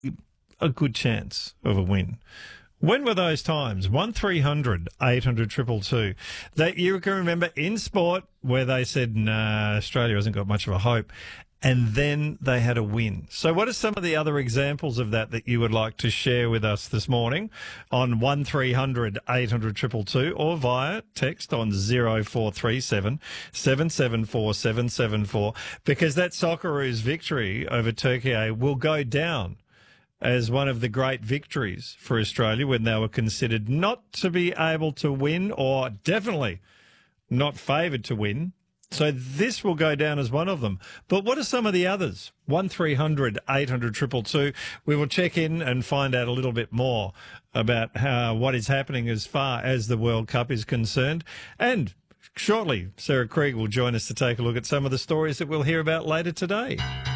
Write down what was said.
a good chance of a win. When were those times? 1300 800 222. That you can remember in sport where they said, nah, Australia hasn't got much of a hope. And then they had a win. So what are some of the other examples of that you would like to share with us this morning on 1300 800 222 or via text on 0437 774 774? Because that Socceroos victory over Turkey will go down as one of the great victories for Australia when they were considered not to be able to win, or definitely not favoured to win. So this will go down as one of them. But what are some of the others? 1300 800 222. We will check in and find out a little bit more about what is happening as far as the World Cup is concerned. And shortly, Sarah Krieg will join us to take a look at some of the stories that we'll hear about later today.